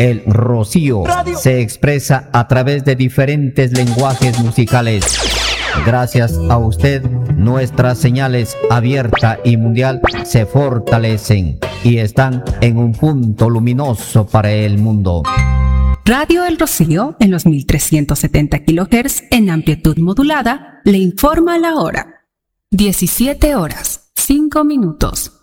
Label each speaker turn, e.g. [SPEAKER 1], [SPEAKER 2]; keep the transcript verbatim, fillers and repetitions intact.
[SPEAKER 1] El Rocío se expresa a través de diferentes lenguajes musicales. Gracias a usted, nuestras señales abierta y mundial se fortalecen y están en un punto luminoso para el mundo.
[SPEAKER 2] Radio El Rocío, en los mil trescientos setenta kilohertz en amplitud modulada, le informa la hora. diecisiete horas, cinco minutos.